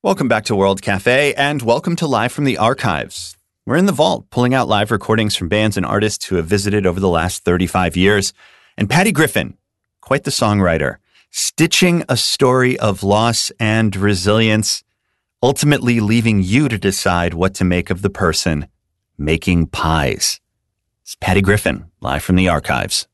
Welcome back to World Cafe, and welcome to Live from the Archives. We're in the vault, pulling out live recordings from bands and artists who have visited over the last 35 years. And Patty Griffin, quite the songwriter, stitching a story of loss and resilience, ultimately leaving you to decide what to make of the person making pies. It's Patty Griffin, live from the Archives.